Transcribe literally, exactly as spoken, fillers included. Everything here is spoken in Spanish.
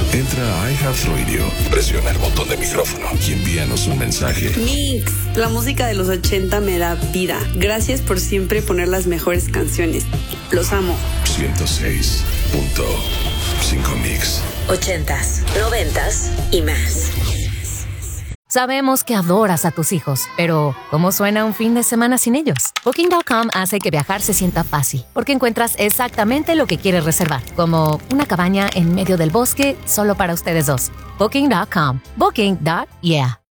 Entra a iHeartRadio, presiona el botón de micrófono y envíanos un mensaje. Mix, la música de los ochenta me da vida. Gracias por siempre poner las mejores canciones. Los amo. ciento seis punto cinco Mix. Ochentas, noventas y más. Sabemos que adoras a tus hijos, pero ¿cómo suena un fin de semana sin ellos? Booking punto com hace que viajar se sienta fácil, porque encuentras exactamente lo que quieres reservar, como una cabaña en medio del bosque solo para ustedes dos. Booking punto com. Booking. Yeah.